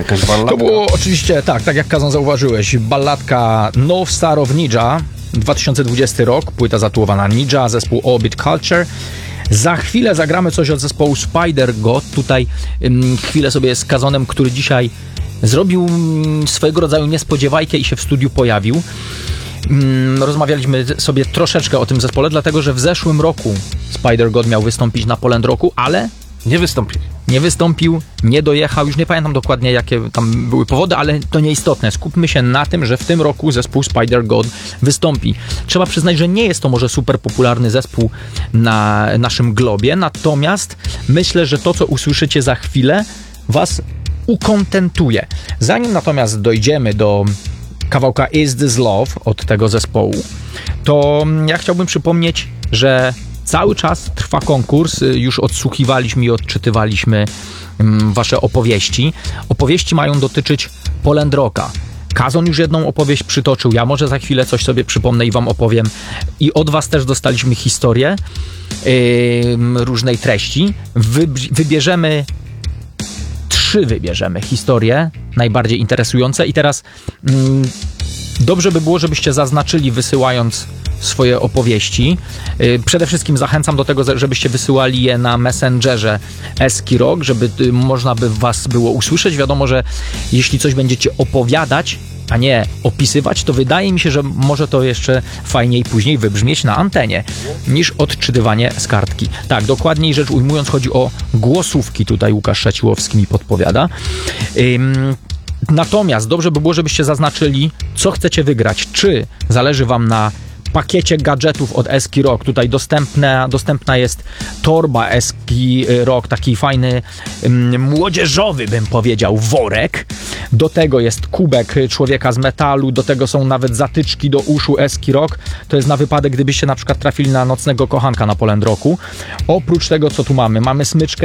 Jakaś balladka? To było oczywiście, tak jak Kazan zauważyłeś, balladka North Star of Ninja, 2020 rok, płyta zatytułowana Ninja, zespół Orbit Culture. Za chwilę zagramy coś od zespołu Spider God. Tutaj chwilę sobie z Kazonem, który dzisiaj zrobił swojego rodzaju niespodziewajkę i się w studiu pojawił. Rozmawialiśmy sobie troszeczkę o tym zespole, dlatego że w zeszłym roku Spider God miał wystąpić na Poland Rocku, ale nie wystąpił, nie dojechał, już nie pamiętam dokładnie jakie tam były powody, ale to nieistotne. Skupmy się na tym, że w tym roku zespół Spider God wystąpi. Trzeba przyznać, że nie jest to może super popularny zespół na naszym globie, natomiast myślę, że to, co usłyszycie za chwilę, was ukontentuje. Zanim natomiast dojdziemy do kawałka Is This Love od tego zespołu, to ja chciałbym przypomnieć, że cały czas trwa konkurs, już odsłuchiwaliśmy i odczytywaliśmy wasze opowieści. Opowieści mają dotyczyć Poland Rocka. Kazon już jedną opowieść przytoczył, ja może za chwilę coś sobie przypomnę i wam opowiem. I od was też dostaliśmy historię różnej treści. Wybierzemy historie najbardziej interesujące i teraz dobrze by było, żebyście zaznaczyli, wysyłając swoje opowieści. Przede wszystkim zachęcam do tego, żebyście wysyłali je na Messengerze Eski Rock, żeby można by was było usłyszeć. Wiadomo, że jeśli coś będziecie opowiadać, a nie opisywać, to wydaje mi się, że może to jeszcze fajniej później wybrzmieć na antenie niż odczytywanie z kartki. Tak, dokładniej rzecz ujmując, chodzi o głosówki. Tutaj Łukasz Szaciłowski mi podpowiada. Natomiast dobrze by było, żebyście zaznaczyli, co chcecie wygrać. Czy zależy wam na pakiecie gadżetów od Eski Rock. Tutaj dostępna jest torba Eski Rock, taki fajny, młodzieżowy, bym powiedział, worek. Do tego jest kubek człowieka z metalu, do tego są nawet zatyczki do uszu Eski Rock. To jest na wypadek, gdybyście na przykład trafili na nocnego kochanka na Poland Rocku. Oprócz tego, co tu mamy? Mamy smyczkę